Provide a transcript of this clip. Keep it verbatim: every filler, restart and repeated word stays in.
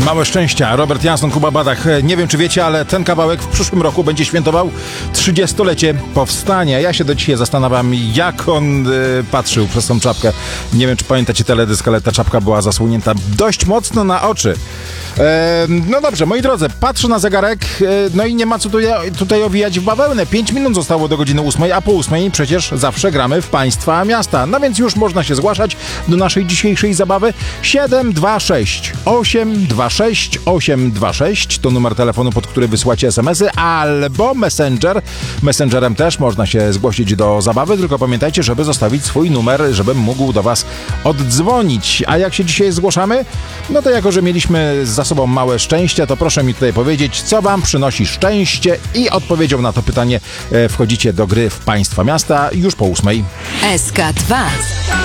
Małe szczęścia, Robert Johnson, Kuba Badach. Nie wiem, czy wiecie, ale ten kawałek w przyszłym roku będzie świętował trzydziestolecie powstania. Ja się do dzisiaj zastanawiam, jak on y, patrzył przez tą czapkę. Nie wiem, czy pamiętacie teledysk, ale ta czapka była zasłonięta dość mocno na oczy. E, no dobrze, moi drodzy, patrzę na zegarek, e, no i nie ma co tutaj, tutaj owijać w bawełnę. Pięć minut zostało do godziny ósmej, a po ósmej przecież zawsze gramy w Państwa Miasta. No więc już można się zgłaszać do naszej dzisiejszej zabawy. siedem dwa sześć osiem dwa sześć osiem dwa sześć to numer telefonu, pod który wysyłacie smsy, albo Messenger. Messengerem też można się zgłosić do zabawy, tylko pamiętajcie, żeby zostawić swój numer, żebym mógł do Was oddzwonić. A jak się dzisiaj zgłaszamy? No to jako, że mieliśmy za sobą małe szczęście, to proszę mi tutaj powiedzieć, co Wam przynosi szczęście, i odpowiedzią na to pytanie e, wchodzicie do gry w Państwa Miasta już po ósmej. S K dwa.